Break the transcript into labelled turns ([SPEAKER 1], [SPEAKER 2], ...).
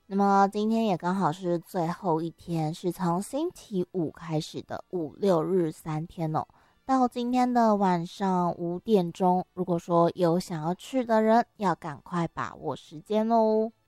[SPEAKER 1] 那么今天也刚好是最后一天，是从星期五开始的5、6日3天哦。到今天的晚上5点钟，如果说有想要去的人，要赶快把握时间哦。